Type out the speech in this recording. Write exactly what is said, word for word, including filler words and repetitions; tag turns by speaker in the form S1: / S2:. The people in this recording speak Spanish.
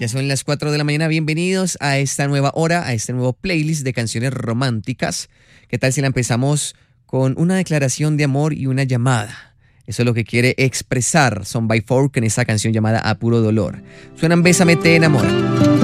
S1: Ya son las cuatro de la mañana, bienvenidos a esta nueva hora, a este nuevo playlist de canciones románticas. ¿Qué tal si la empezamos con una declaración de amor y una llamada? Eso es lo que quiere expresar Son by Four en esa canción llamada A Puro Dolor. Suenan Bésame, te enamora.